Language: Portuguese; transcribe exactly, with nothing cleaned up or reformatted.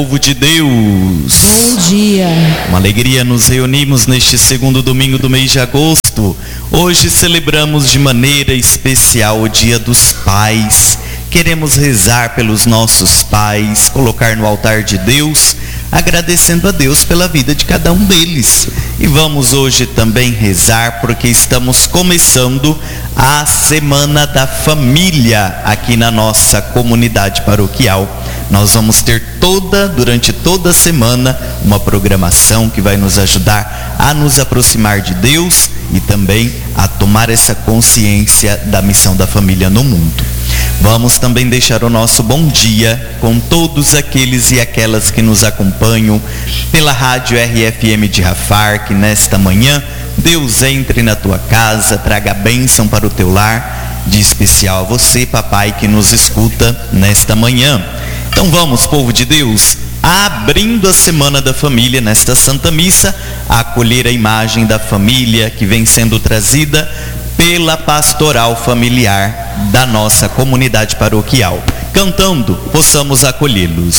Povo de Deus, bom dia. Uma alegria nos reunimos neste segundo domingo do mês de agosto. Hoje celebramos de maneira especial o Dia dos Pais. Queremos rezar pelos nossos pais, colocar no altar de Deus, agradecendo a Deus pela vida de cada um deles. E vamos hoje também rezar porque estamos começando a Semana da Família aqui na nossa comunidade paroquial. Nós vamos ter toda, durante toda a semana, uma programação que vai nos ajudar a nos aproximar de Deus e também a tomar essa consciência da missão da família no mundo. Vamos também deixar o nosso bom dia com todos aqueles e aquelas que nos acompanham pela rádio R F M de Rafar, que nesta manhã Deus entre na tua casa, traga bênção para o teu lar, de especial a você, papai, que nos escuta nesta manhã. Então vamos, povo de Deus, abrindo a Semana da Família nesta Santa Missa, a acolher a imagem da família que vem sendo trazida pela pastoral familiar da nossa comunidade paroquial. Cantando, possamos acolhê-los.